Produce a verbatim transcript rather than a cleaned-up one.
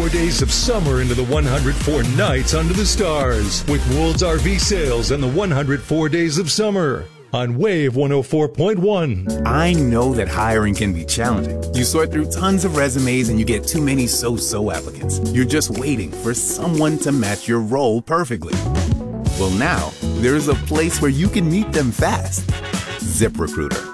four days of summer into the one hundred four nights under the stars with World's R V Sales and the one hundred four days of summer on Wave one oh four point one. I know that hiring can be challenging. You sort through tons of resumes and you get too many so-so applicants. You're just waiting for someone to match your role perfectly. Well, now there's a place where you can meet them fast. ZipRecruiter.